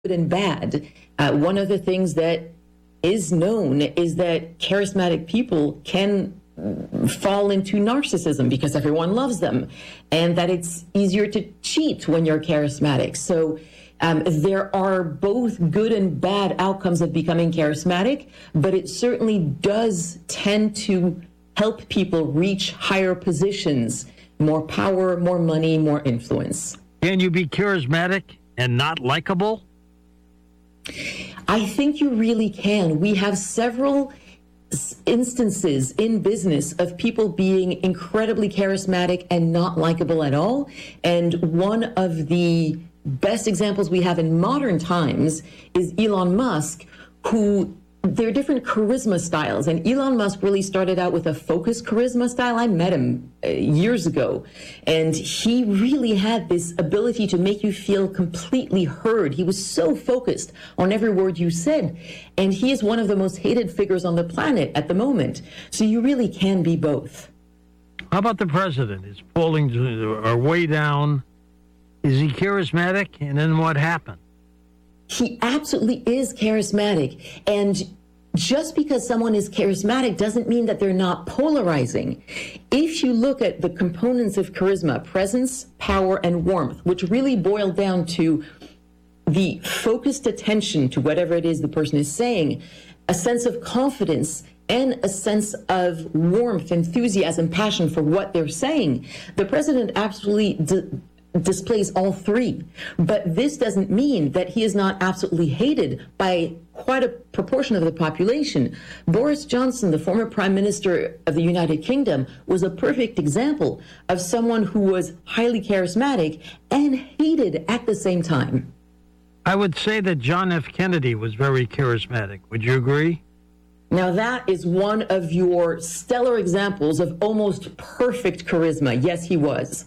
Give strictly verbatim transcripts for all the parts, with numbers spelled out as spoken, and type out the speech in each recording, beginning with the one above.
good and bad. Uh, one of the things that is known is that charismatic people can fall into narcissism because everyone loves them, and that it's easier to cheat when you're charismatic. So um, there are both good and bad outcomes of becoming charismatic, but it certainly does tend to help people reach higher positions, more power, more money, more influence. Can you be charismatic and not likable? I think you really can. We have several instances in business of people being incredibly charismatic and not likable at all. And one of the best examples we have in modern times is Elon Musk, who there are different charisma styles. And Elon Musk really started out with a focused charisma style. I met him uh, years ago, and he really had this ability to make you feel completely heard. He was so focused on every word you said. And he is one of the most hated figures on the planet at the moment. So you really can be both. How about the president? His pollings are way down. Is he charismatic? And then what happened? He absolutely is charismatic. And just because someone is charismatic doesn't mean that they're not polarizing. If you look at the components of charisma, presence, power, and warmth, which really boil down to the focused attention to whatever it is the person is saying, a sense of confidence, and a sense of warmth, enthusiasm, passion for what they're saying, the president absolutely d- displays all three. But this doesn't mean that he is not absolutely hated by quite a proportion of the population. Boris Johnson, the former prime minister of the United Kingdom, was a perfect example of someone who was highly charismatic and hated at the same time. I would say that John F. Kennedy was very charismatic. Would you agree? Now, that is one of your stellar examples of almost perfect charisma. Yes, he was.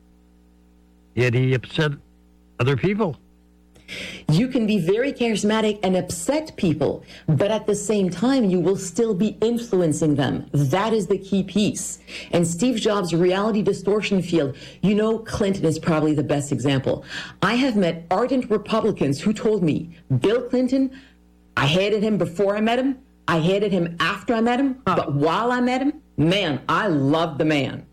Yet he upset other people. You can be very charismatic and upset people, but at the same time, you will still be influencing them. That is the key piece. And Steve Jobs' reality distortion field, you know, Clinton is probably the best example. I have met ardent Republicans who told me, Bill Clinton, I hated him before I met him, I hated him after I met him, huh. but while I met him, man, I loved the man.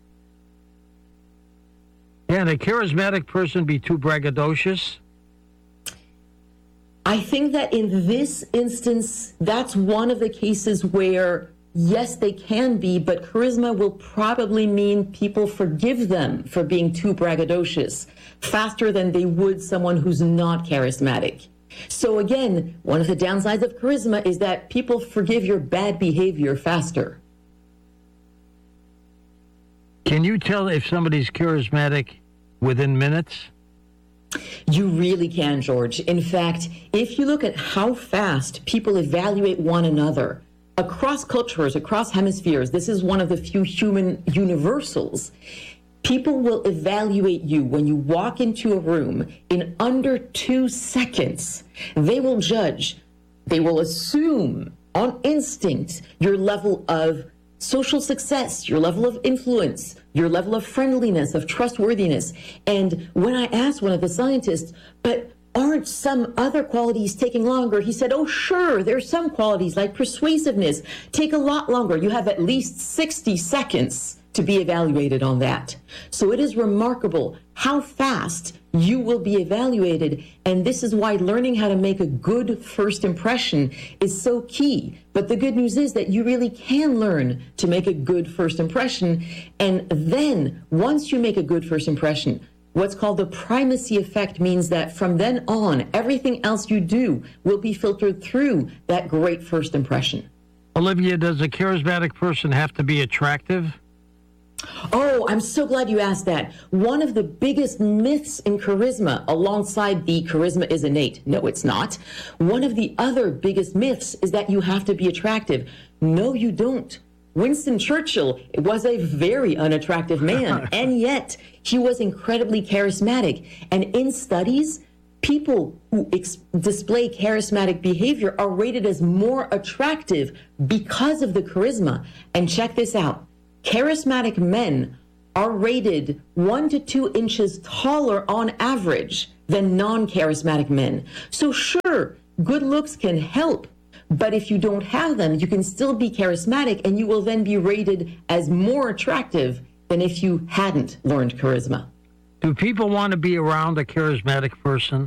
Can a charismatic person be too braggadocious? I think that in this instance, that's one of the cases where, yes, they can be, but charisma will probably mean people forgive them for being too braggadocious faster than they would someone who's not charismatic. So again, one of the downsides of charisma is that people forgive your bad behavior faster. Can you tell if somebody's charismatic within minutes? You really can, George. In fact, if you look at how fast people evaluate one another across cultures, across hemispheres, this is one of the few human universals. People will evaluate you when you walk into a room in under two seconds. They will judge, they will assume on instinct your level of social success, your level of influence, your level of friendliness, of trustworthiness. And when I asked one of the scientists, but aren't some other qualities taking longer? He said, oh, sure, there are some qualities like persuasiveness take a lot longer. You have at least sixty seconds to be evaluated on that. So it is remarkable how fast you will be evaluated. And this is why learning how to make a good first impression is so key. But the good news is that you really can learn to make a good first impression. And then once you make a good first impression, what's called the primacy effect means that from then on, everything else you do will be filtered through that great first impression. Olivia, does a charismatic person have to be attractive? Oh, I'm so glad you asked that. One of the biggest myths in charisma, alongside the charisma is innate. No, it's not. One of the other biggest myths is that you have to be attractive. No, you don't. Winston Churchill was a very unattractive man, and yet he was incredibly charismatic. And in studies, people who ex- display charismatic behavior are rated as more attractive because of the charisma. And check this out. Charismatic men are rated one to two inches taller on average than non-charismatic men. So sure, good looks can help, but if you don't have them, you can still be charismatic, and you will then be rated as more attractive than if you hadn't learned charisma. Do people want to be around a charismatic person?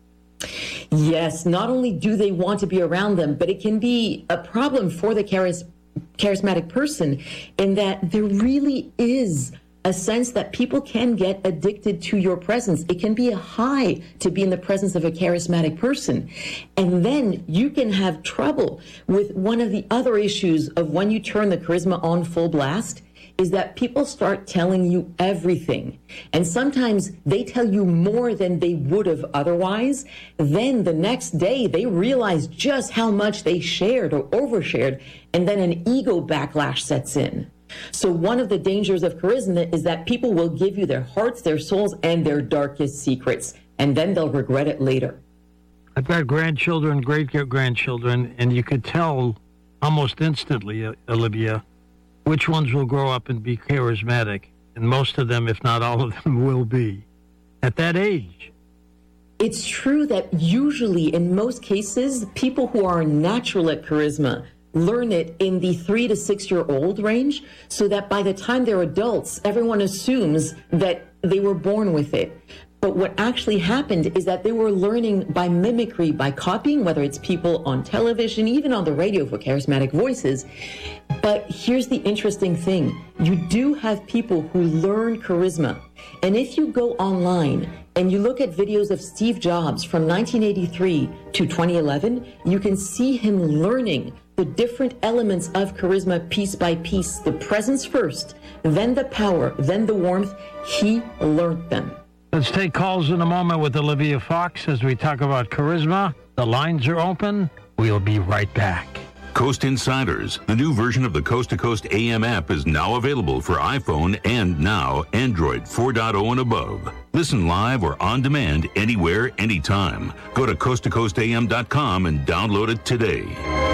Yes, not only do they want to be around them, but it can be a problem for the charis- charismatic person in that there really is a sense that people can get addicted to your presence. It can be a high to be in the presence of a charismatic person. And then you can have trouble with one of the other issues of when you turn the charisma on full blast, is that people start telling you everything. And sometimes they tell you more than they would have otherwise. Then the next day, they realize just how much they shared or overshared, and then an ego backlash sets in. So one of the dangers of charisma is that people will give you their hearts, their souls, and their darkest secrets, and then they'll regret it later. I've got grandchildren, great-grandchildren, and you could tell almost instantly, Olivia, which ones will grow up and be charismatic, and most of them, if not all of them, will be at that age. It's true that usually, in most cases, people who are natural at charisma learn it in the three to six year old range, so that by the time they're adults, everyone assumes that they were born with it. But what actually happened is that they were learning by mimicry, by copying, whether it's people on television, even on the radio for charismatic voices. But here's the interesting thing. You do have people who learn charisma. And if you go online and you look at videos of Steve Jobs from nineteen eighty-three to twenty eleven, you can see him learning the different elements of charisma piece by piece. The presence first, then the power, then the warmth. He learned them. Let's take calls in a moment with Olivia Fox as we talk about charisma. The lines are open. We'll be right back. Coast Insiders, the new version of the Coast to Coast A M app, is now available for iPhone and now Android four point oh and above. Listen live or on demand anywhere, anytime. Go to coast to coast a m dot com and download it today.